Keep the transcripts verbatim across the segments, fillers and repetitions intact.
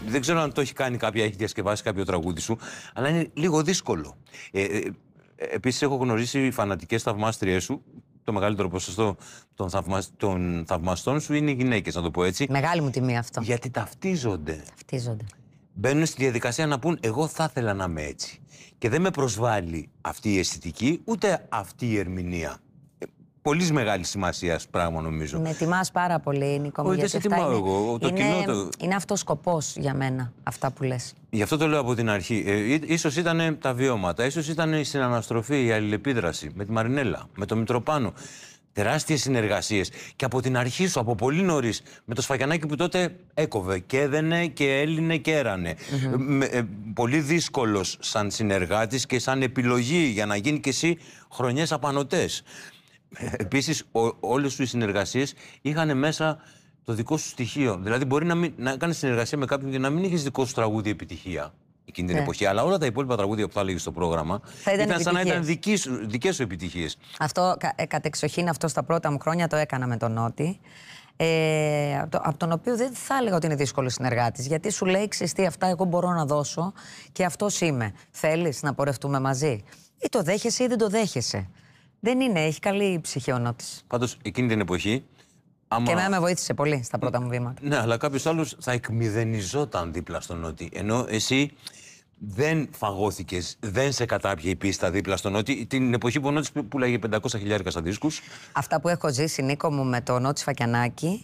δεν ξέρω αν το έχει κάνει κάποια, έχει διασκευάσει κάποιο τραγούδι σου, αλλά είναι λίγο δύσκολο. Ε, ε, Επίσης, έχω γνωρίσει φανατικές θαυμάστριές σου. Το μεγαλύτερο ποσοστό των, θαυμα... των θαυμαστών σου είναι οι γυναίκες, να το πω έτσι. Μεγάλη μου τιμή αυτό. Γιατί ταυτίζονται. Ταυτίζονται. Μπαίνουν στη διαδικασία να πούν: εγώ θα ήθελα να είμαι έτσι. Και δεν με προσβάλλει αυτή η αισθητική, ούτε αυτή η ερμηνεία. Πολύ μεγάλη σημασία πράγμα, νομίζω. Με τιμάς πάρα πολύ, Νίκο μου. Όχι, δεν σε τιμάω εγώ. Το είναι, κοινό το... είναι αυτός σκοπός για μένα, αυτά που λες. Γι' αυτό το λέω από την αρχή. Ε, ίσως ήταν τα βιώματα, ίσως ήταν η συναναστροφή, η αλληλεπίδραση με τη Μαρινέλα, με τον Μητροπάνο. Τεράστιες συνεργασίες. Και από την αρχή σου, από πολύ νωρίς, με το Σφακιανάκι που τότε έκοβε και έδαινε και έλυνε και έρανε. Mm-hmm. Με, ε, πολύ δύσκολος σαν συνεργάτης και σαν επιλογή για να γίνει κι εσύ χρονιές απανωτές. Επίσης, ό, όλες σου οι συνεργασίες είχαν μέσα το δικό σου στοιχείο. Δηλαδή, μπορεί να, μην, να κάνεις συνεργασία με κάποιον και να μην είχες δικό σου τραγούδι επιτυχία εκείνη την yeah. εποχή. Αλλά όλα τα υπόλοιπα τραγούδια που θα έλεγες στο πρόγραμμα θα ήταν, ήταν σαν να ήταν δικές σου, δικές σου επιτυχίες. Αυτό, κα, κατεξοχήν, αυτό στα πρώτα μου χρόνια το έκανα με τον Νότι. Ε, από, το, από τον οποίο δεν θα έλεγα ότι είναι δύσκολο συνεργάτης. Γιατί σου λέει: ξέρεις τι, αυτά εγώ μπορώ να δώσω και αυτός είμαι. Θέλεις να πορευτούμε μαζί? Ή το δέχεσαι ή δεν το δέχεσαι. Δεν είναι, έχει καλή ψυχή ο Νότης. Πάντως, εκείνη την εποχή. Άμα... Και εμένα με βοήθησε πολύ στα πρώτα μου βήματα. Ναι, αλλά κάποιος άλλος θα εκμηδενιζόταν δίπλα στον Νότι. Ενώ εσύ δεν φαγώθηκες, δεν σε κατάπιε η πίστα δίπλα στον Νότι. Την εποχή που ο Νότης πουλάγε πεντακόσια χιλιάρικα στα δίσκους. Αυτά που έχω ζήσει, Νίκο μου, με τον Νότι Σφακιανάκη.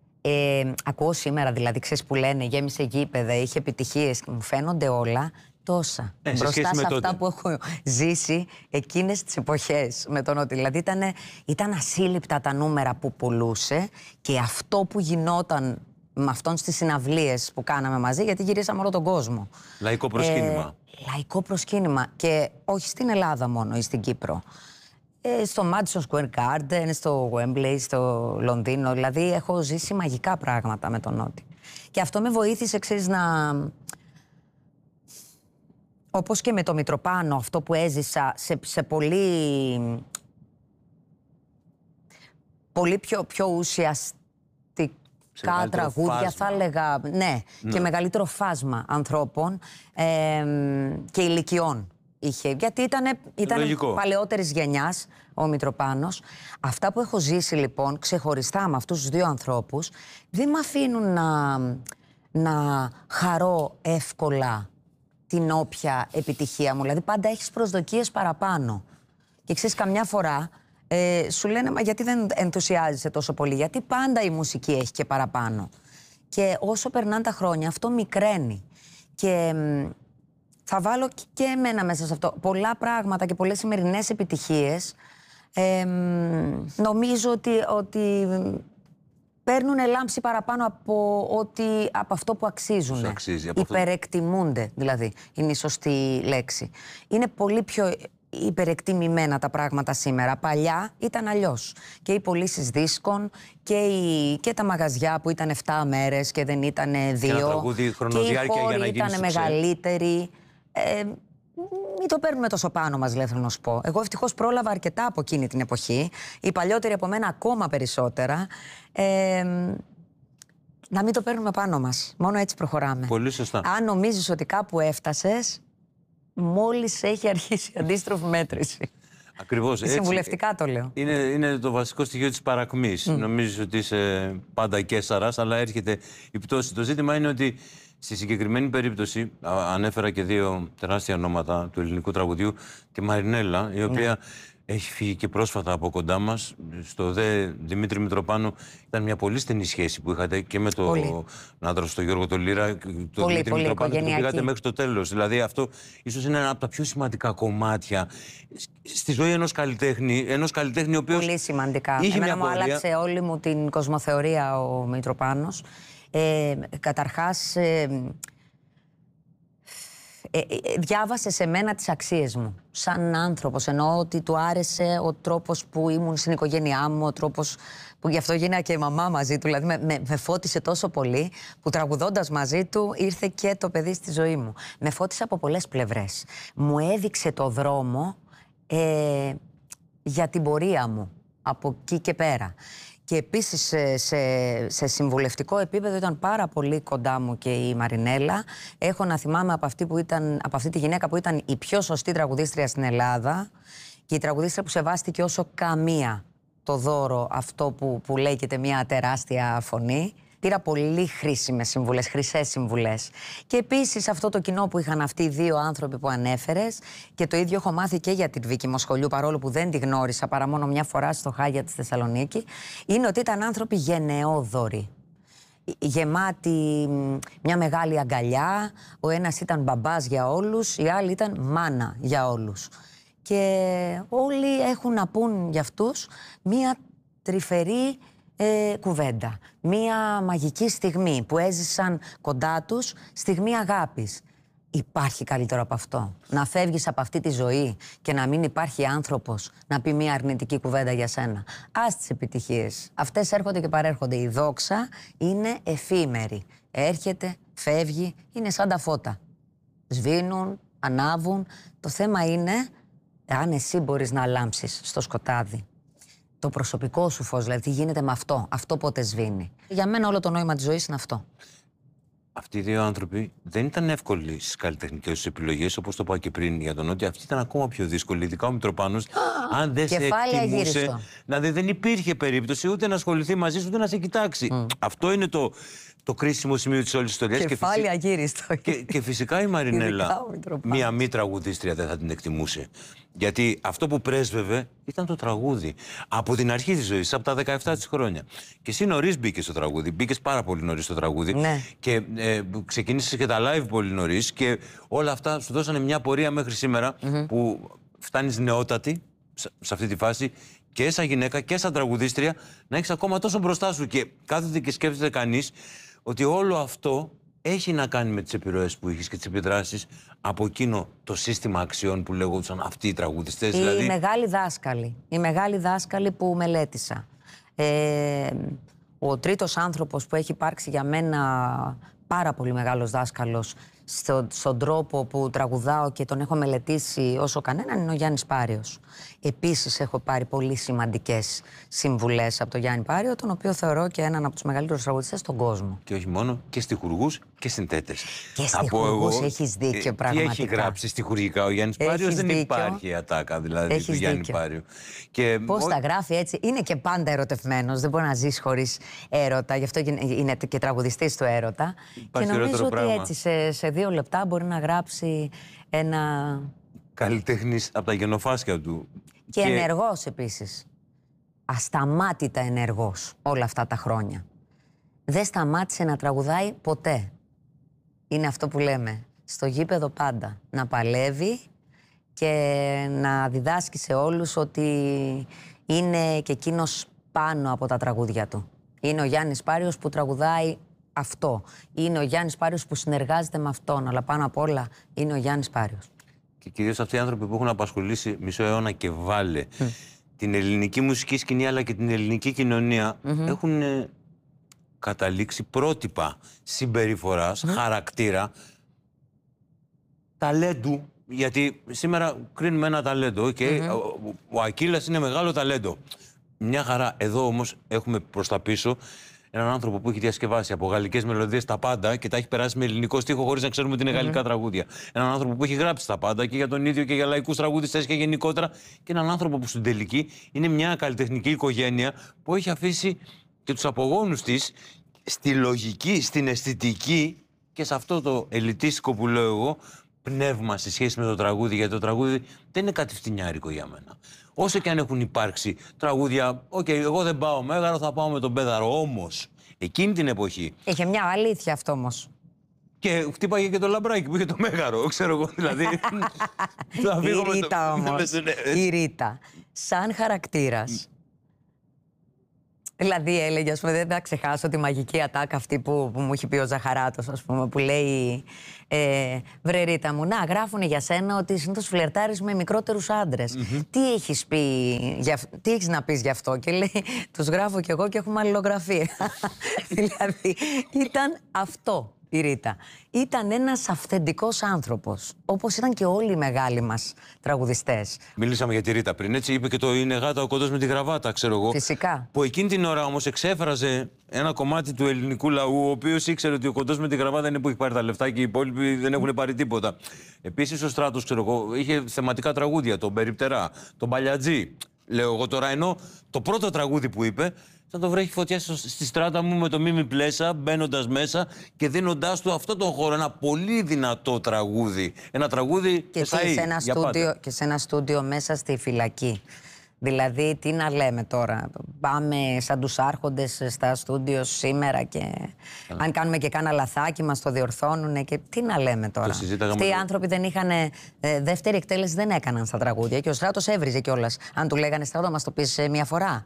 Ε, ακούω σήμερα, δηλαδή, ξέρεις που λένε, γέμισε γήπεδα, είχε επιτυχίες και μου φαίνονται όλα τόσα. Ε, μπροστά σε, σε αυτά τότε. που έχω ζήσει εκείνες τις εποχές με τον Νότι. Δηλαδή ήταν, ήταν ασύλληπτα τα νούμερα που πουλούσε και αυτό που γινόταν με αυτόν στις συναυλίες που κάναμε μαζί, γιατί γυρίσαμε όλο τον κόσμο. Λαϊκό προσκύνημα. Ε, λαϊκό προσκύνημα. Και όχι στην Ελλάδα μόνο ή στην Κύπρο. Ε, στο Madison Square Garden, στο Wembley, στο Λονδίνο. Δηλαδή έχω ζήσει μαγικά πράγματα με τον Νότι. Και αυτό με βοήθησε, ξέρεις, να... Όπως και με το Μητροπάνο, αυτό που έζησα σε, σε πολύ... πολύ πιο, πιο ουσιαστικά τραγούδια, φάσμα. Θα έλεγα, ναι, ναι, και μεγαλύτερο φάσμα ανθρώπων ε, και ηλικιών είχε. Γιατί ήταν, ήταν παλαιότερης γενιάς ο Μητροπάνος. Αυτά που έχω ζήσει λοιπόν ξεχωριστά με αυτούς τους δύο ανθρώπους δεν με αφήνουν να, να χαρώ εύκολα την όποια επιτυχία μου. Δηλαδή πάντα έχεις προσδοκίες παραπάνω. Και ξέρεις, καμιά φορά ε, σου λένε, μα γιατί δεν ενθουσιάζεσαι τόσο πολύ? Γιατί πάντα η μουσική έχει και παραπάνω. Και όσο περνάνε τα χρόνια αυτό μικραίνει. Και μ, θα βάλω και εμένα μέσα σε αυτό. Πολλά πράγματα και πολλές σημερινές επιτυχίες ε, μ, νομίζω ότι, ότι παίρνουν λάμψη παραπάνω από, ότι, από αυτό που αξίζουν. Αξίζει, από υπερεκτιμούνται, αυτό... δηλαδή, είναι η σωστή λέξη. Είναι πολύ πιο υπερεκτιμημένα τα πράγματα σήμερα. Παλιά ήταν αλλιώς. Και οι πωλήσεις δίσκων και, οι, και τα μαγαζιά που ήταν εφτά μέρες και δεν ήταν δύο. Και, τραγούδι, και οι χώροι ήταν μεγαλύτεροι. Ε, μην το παίρνουμε τόσο πάνω μας, λέει, θέλω να σου πω. Εγώ ευτυχώς πρόλαβα αρκετά από εκείνη την εποχή. Οι παλιότεροι από μένα ακόμα περισσότερα. Ε, να μην το παίρνουμε πάνω μας. Μόνο έτσι προχωράμε. Πολύ σωστά. Αν νομίζεις ότι κάπου έφτασες, μόλις έχει αρχίσει η αντίστροφη μέτρηση. Ακριβώς έτσι. Συμβουλευτικά το λέω. Είναι, είναι το βασικό στοιχείο της παρακμής. Mm. Νομίζεις ότι είσαι πάντα κέσσαρας, αλλά έρχεται η πτώση. Το ζήτημα είναι ότι στη συγκεκριμένη περίπτωση, ανέφερα και δύο τεράστια ονόματα του ελληνικού τραγουδιού, τη Μαρινέλα, η οποία mm. έχει φύγει και πρόσφατα από κοντά μας. Στο δε Δημήτρη Μητροπάνου ήταν μια πολύ στενή σχέση που είχατε και με τον άντρα του, τον Γιώργο τον Λύρα, και τον πολύ, Δημήτρη πολύ Μητροπάνου, που πήγατε μέχρι το τέλος. Δηλαδή αυτό ίσως είναι ένα από τα πιο σημαντικά κομμάτια στη ζωή ενός καλλιτέχνη, ενός καλλιτέχνη ο οποίος πολύ σημαντικά. Είχε Εμένα μια μου άλλαξε όλη μου την κοσμοθεωρία ο Μητροπάνος. Ε, καταρχάς ε, ε, ε, διάβασε σε μένα τις αξίες μου σαν άνθρωπος, εννοώ ότι του άρεσε ο τρόπος που ήμουν στην οικογένειά μου, ο τρόπος που γι' αυτό γίνα και η μαμά μαζί του, δηλαδή με, με, με φώτισε τόσο πολύ που τραγουδώντας μαζί του ήρθε και το παιδί στη ζωή μου. Με φώτισε από πολλές πλευρές. Μου έδειξε το δρόμο ε, για την πορεία μου από εκεί και πέρα. Και επίσης σε, σε, σε συμβουλευτικό επίπεδο ήταν πάρα πολύ κοντά μου και η Μαρινέλα. Έχω να θυμάμαι από αυτή, που ήταν, από αυτή τη γυναίκα που ήταν η πιο σωστή τραγουδίστρια στην Ελλάδα και η τραγουδίστρια που σεβάστηκε όσο καμία το δώρο αυτό που, που λέγεται μια τεράστια φωνή. Πήρα πολύ χρήσιμες συμβουλές, χρυσές συμβουλές. Και επίσης αυτό το κοινό που είχαν αυτοί οι δύο άνθρωποι που ανέφερες, και το ίδιο έχω μάθει και για την Βίκη Μοσχολιού, παρόλο που δεν τη γνώρισα παρά μόνο μια φορά στο Χάγια της Θεσσαλονίκη, είναι ότι ήταν άνθρωποι γενναιόδοροι. Γεμάτοι μια μεγάλη αγκαλιά, ο ένας ήταν μπαμπάς για όλους, η άλλη ήταν μάνα για όλους. Και όλοι έχουν να πούν για αυτούς μια τρυφερή Ε, κουβέντα. Μία μαγική στιγμή που έζησαν κοντά τους, στιγμή αγάπης. Υπάρχει καλύτερο από αυτό? Να φεύγεις από αυτή τη ζωή και να μην υπάρχει άνθρωπος να πει μία αρνητική κουβέντα για σένα. Ας τις επιτυχίες. Αυτές έρχονται και παρέρχονται. Η δόξα είναι εφήμερη. Έρχεται, φεύγει, είναι σαν τα φώτα. Σβήνουν, ανάβουν. Το θέμα είναι αν εσύ μπορείς να λάμψεις στο σκοτάδι. Το προσωπικό σου φως, δηλαδή τι γίνεται με αυτό, αυτό πότε σβήνει. Για μένα όλο το νόημα της ζωής είναι αυτό. Αυτοί οι δύο άνθρωποι δεν ήταν εύκολοι στις καλλιτεχνικές τους επιλογές, όπως το είπα και πριν για τον Νότι. Αυτή ήταν ακόμα πιο δύσκολη, ειδικά ο Μητροπάνος. Αν δεν σε εκτιμούσε, δηλαδή δεν υπήρχε περίπτωση ούτε να ασχοληθεί μαζί σου, ούτε να σε κοιτάξει. Mm. Αυτό είναι το, το κρίσιμο σημείο της όλης ιστορίας. Κεφάλι αγύριστο. Και, και φυσικά η Μαρινέλα, μία μη τραγουδίστρια, δεν θα την εκτιμούσε. Γιατί αυτό που πρέσβευε ήταν το τραγούδι. Από την αρχή της ζωής, από τα δεκαεπτά της χρόνια. Και εσύ νωρίς μπήκες στο τραγούδι. Μπήκες πάρα πολύ νωρίς στο τραγούδι. Ναι. Και ε, ξεκίνησες και τα live πολύ νωρίς. Και όλα αυτά σου δώσανε μια πορεία μέχρι σήμερα mm-hmm. που φτάνεις νεότατη σε αυτή τη φάση και σαν γυναίκα και σαν τραγουδίστρια να έχεις ακόμα τόσο μπροστά σου. Και κάθεται και σκέφτεται κανείς ότι όλο αυτό έχει να κάνει με τις επιρροές που είχες και τις επιδράσεις από εκείνο το σύστημα αξιών που λέγονταν αυτοί οι τραγουδιστές. Οι δηλαδή... μεγάλοι δάσκαλοι. Οι μεγάλοι δάσκαλοι που μελέτησα. Ε, ο τρίτος άνθρωπος που έχει υπάρξει για μένα πάρα πολύ μεγάλος δάσκαλος στο, στον τρόπο που τραγουδάω και τον έχω μελετήσει όσο κανέναν είναι ο Γιάννης Πάριος. Επίσης έχω πάρει πολύ σημαντικές συμβουλές από τον Γιάννη Πάριο, τον οποίο θεωρώ και έναν από τους μεγαλύτερους τραγουδιστές στον κόσμο. Και όχι μόνο, και στιχουργούς και συνθέτες. Και στιχουργούς έχεις δίκιο, πραγματικά. Τι έχει γράψει στιχουργικά ο Γιάννης Πάριος, δεν δίκιο. Υπάρχει ατάκα δηλαδή έχεις του Γιάννη δίκιο. Πάριο. Και... Πώς ο... τα γράφει έτσι, είναι και πάντα ερωτευμένος, δεν μπορεί να ζήσει χωρίς έρωτα, γι' αυτό είναι και τραγουδιστής του έρωτα. Υπάρχει και νομίζω ότι πράγμα. έτσι σε, σε δύο λεπτά μπορεί να γράψει ένα... Καλλιτέχνης από τα γενοφάσκια του. Και, και... ενεργός επίσης. Ασταμάτητα ενεργός όλα αυτά τα χρόνια. Δεν σταμάτησε να τραγουδάει ποτέ. Είναι αυτό που λέμε. Στο γήπεδο πάντα. Να παλεύει και να διδάσκει σε όλους ότι είναι και εκείνος πάνω από τα τραγούδια του. Είναι ο Γιάννης Πάριος που τραγουδάει αυτό. Είναι ο Γιάννης Πάριος που συνεργάζεται με αυτόν. Αλλά πάνω απ' όλα είναι ο Γιάννης Πάριος. Και κυρίως αυτοί οι άνθρωποι που έχουν απασχολήσει μισό αιώνα και βάλε mm. την ελληνική μουσική σκηνή αλλά και την ελληνική κοινωνία mm-hmm. έχουν ε, καταλήξει πρότυπα συμπεριφοράς, mm. χαρακτήρα, ταλέντου. Γιατί σήμερα κρίνουμε ένα ταλέντο και mm-hmm. ο, ο Ακύλας είναι μεγάλο ταλέντο. Μια χαρά. Εδώ όμως έχουμε προς τα πίσω έναν άνθρωπο που έχει διασκευάσει από γαλλικές μελωδίες τα πάντα και τα έχει περάσει με ελληνικό στίχο χωρίς να ξέρουμε ότι είναι mm-hmm. γαλλικά τραγούδια. Έναν άνθρωπο που έχει γράψει τα πάντα και για τον ίδιο και για λαϊκούς τραγουδιστές και γενικότερα. Και έναν άνθρωπο που στην τελική είναι μια καλλιτεχνική οικογένεια που έχει αφήσει και τους απογόνους της στη λογική, στην αισθητική και σε αυτό το ελιτίστικο που λέω εγώ πνεύμα σε σχέση με το τραγούδι. Γιατί το τραγούδι δεν είναι κάτι φτηνιάρικο για μένα. Όσο και αν έχουν υπάρξει τραγούδια, οκ, okay, εγώ δεν πάω Μέγαρο, θα πάω με τον Πέδαρο. Όμως, εκείνη την εποχή. Είχε μια αλήθεια αυτό όμως. Και χτύπαγε και το Λαμπράκι που είχε το Μέγαρο, ξέρω εγώ δηλαδή. Η Ρίτα όμως. Η Ρίτα. Σαν χαρακτήρας. Δηλαδή έλεγε, ας πούμε, δεν θα ξεχάσω τη μαγική ατάκα αυτή που, που μου έχει πει ο Ζαχαράτος, ας πούμε, που λέει ε, βρε Ρίτα μου, να γράφουνε για σένα ότι συνήθως φλερτάρεις με μικρότερους άντρες. Mm-hmm. Τι έχεις πει, για, τι έχεις να πεις γι' αυτό? Και λέει, τους γράφω κι εγώ και έχουμε αλληλογραφία. Δηλαδή, ήταν αυτό. η Ρίτα. Ήταν ένας αυθεντικός άνθρωπος, όπως ήταν και όλοι οι μεγάλοι μας τραγουδιστές. Μιλήσαμε για τη Ρίτα πριν, έτσι. Είπε και το «Είναι γάτα ο κοντός με τη γραβάτα», ξέρω εγώ. Φυσικά. Που εκείνη την ώρα όμως εξέφραζε ένα κομμάτι του ελληνικού λαού, ο οποίος ήξερε ότι ο κοντός με τη γραβάτα είναι που έχει πάρει τα λεφτά και οι υπόλοιποι δεν έχουν πάρει τίποτα. Επίσης ο Στράτος, ξέρω εγώ, είχε θεματικά τραγούδια, τον Περιπτερά, τον Παλιατζή. Λέω εγώ τώρα, ενώ το πρώτο τραγούδι που είπε θα το βρέχει φωτιά στη στράτα μου με το Μίμη Πλέσα, μπαίνοντας μέσα και δίνοντάς του αυτό τον χώρο. Ένα πολύ δυνατό τραγούδι. Ένα τραγούδι και, εσαΐ, σε ένα για στούντιο, πάντα. και σε ένα στούντιο μέσα στη φυλακή. Δηλαδή, τι να λέμε τώρα. Πάμε σαν τους άρχοντες στα στούντιο σήμερα και yeah. αν κάνουμε και κάνα λαθάκι μας το διορθώνουν και τι να λέμε τώρα. Αυτοί οι άνθρωποι δεν είχαν ε, δεύτερη εκτέλεση, δεν έκαναν στα τραγούδια και ο Στράτος έβριζε κιόλας. Αν του λέγανε Στράτο, μας το πεις ε, μια φορά.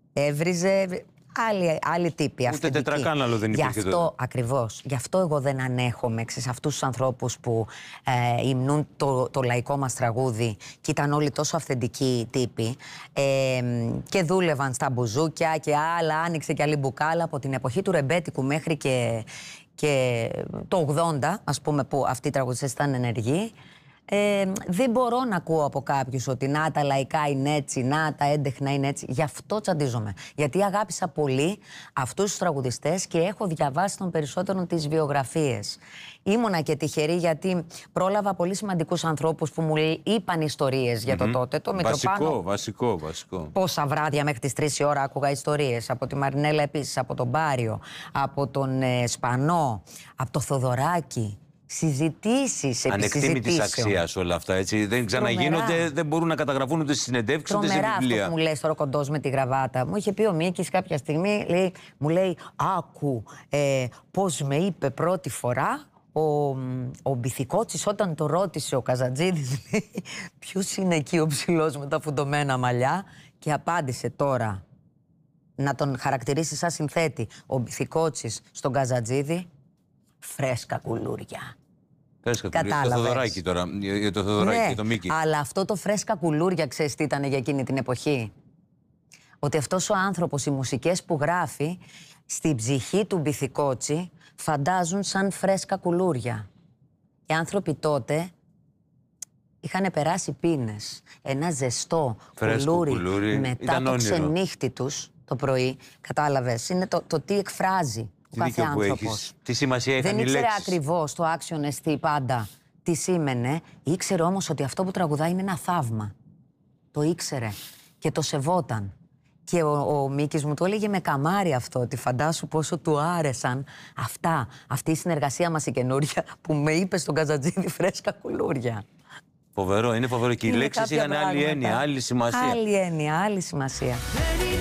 Έβριζε άλλη, άλλη τύπη. Ούτε τετρακάναλο δεν υπήρχε. Γι' αυτό ακριβώς. Γι' αυτό εγώ δεν ανέχομαι σε αυτούς τους ανθρώπους που ε, υμνούν το, το λαϊκό μας τραγούδι και ήταν όλοι τόσο αυθεντικοί τύποι ε, και δούλευαν στα μπουζούκια και άλλα, άνοιξε και άλλη μπουκάλα από την εποχή του ρεμπέτικου μέχρι και, και το ογδόντα, ας πούμε, που αυτοί οι τραγουδιστές ήταν ενεργοί. Ε, δεν μπορώ να ακούω από κάποιους ότι να τα λαϊκά είναι έτσι, να τα έντεχνα είναι έτσι. Γι' αυτό τσαντίζομαι. Γιατί αγάπησα πολύ αυτούς τους τραγουδιστές και έχω διαβάσει των περισσότερων τις βιογραφίες. Ήμουνα και τυχερή γιατί πρόλαβα πολύ σημαντικούς ανθρώπους που μου είπαν ιστορίες mm-hmm. για το τότε. Το βασικό, Μητροπάνο, βασικό, βασικό. Πόσα βράδια μέχρι τις τρεις η ώρα άκουγα ιστορίες. Από τη Μαρινέλα επίσης, από τον Πάριο, από τον ε, Σπανό, από το Θοδωράκι. Συζητήσεις επί ανεκτήμητης αξίας όλα αυτά, έτσι. Δεν ξαναγίνονται, δεν μπορούν να καταγραφούν ούτε στις συνεντεύξεις ούτε σε βιβλία. Τρομερά αυτό που μου λες τώρα, κοντός με τη γραβάτα. Μου είχε πει ο Μίκης κάποια στιγμή, λέει, μου λέει, άκου ε, πώς με είπε πρώτη φορά ο, ο Μπιθικότσης όταν το ρώτησε ο Καζατζίδης, ποιος είναι εκεί ο ψηλός με τα φουντωμένα μαλλιά, και απάντησε τώρα να τον χαρακτηρίσει σαν συνθέτη ο Μπιθικότσης στον Καζατζίδη, φρέσκα κουλούρια. Φρέσκα κουλούρια. Το Θοδωράκι τώρα, για το Θοδωράκι ναι, και το Μίκη. Αλλά αυτό το φρέσκα κουλούρια, ξέρεις τι ήταν για εκείνη την εποχή. Ότι αυτός ο άνθρωπος, οι μουσικές που γράφει, στην ψυχή του Μπιθικότσι φαντάζουν σαν φρέσκα κουλούρια. Οι άνθρωποι τότε είχαν περάσει πίνες. Ένα ζεστό κουλούρι, κουλούρι μετά το ξενύχτη τους το πρωί. Κατάλαβες, είναι το, το τι εκφράζει. Δίκιο που έχεις. Τι σημασία είχαν οι λέξεις. Δεν ήξερε ακριβώς το άξιον εστί πάντα τι σήμαινε. Ήξερε όμως ότι αυτό που τραγουδάει είναι ένα θαύμα. Το ήξερε και το σεβόταν. Και ο, ο Μίκης μου το έλεγε με καμάρι αυτό, ότι φαντάσου πόσο του άρεσαν αυτά, αυτή η συνεργασία μας η καινούρια που με είπε στον Καζατζίδη φρέσκα κουλούρια. Φοβερό, είναι φοβερό και οι λέξεις είχαν άλλη έννοια, άλλη σημασία. Άλλη έννοια, άλλη σημασία.